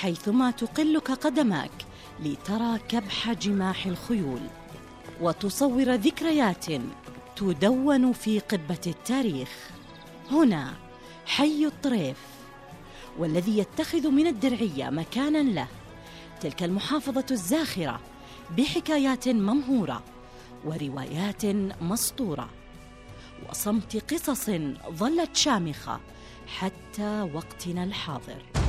حيثما تقلك قدماك لترى كبح جماح الخيول وتصور ذكريات تدون في قبة التاريخ. هنا حي الطريف، والذي يتخذ من الدرعية مكاناً له تلك المحافظة الزاخرة بحكايات ممهورة وروايات مسطورة وصمت قصص ظلت شامخة حتى وقتنا الحاضر.